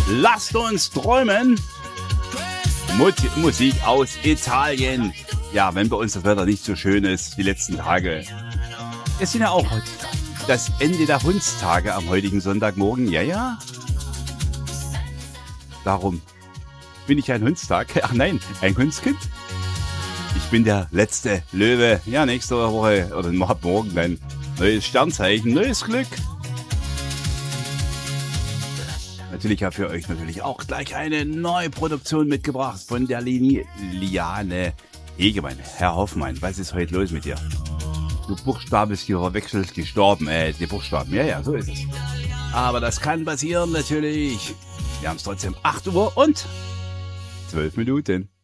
Lasst uns träumen. Musik aus Italien. Ja, wenn bei uns das Wetter nicht so schön ist, die letzten Tage. Es sind ja auch heute das Ende der Hundstage am heutigen Sonntagmorgen. Ja. Darum bin ich ein Hundstag. Ach nein, ein Hundskind. Ich bin der letzte Löwe. Ja, nächste Woche oder morgen dann neues Sternzeichen, neues Glück. Natürlich habe ich für euch natürlich auch gleich eine neue Produktion mitgebracht von der Liane Hegemann. Herr Hoffmann, was ist heute los mit dir? Du buchstabelst hier verwechselt gestorben. Die Buchstaben. Ja, so ist es. Aber das kann passieren natürlich. Wir haben es trotzdem 8 Uhr und 12 Minuten.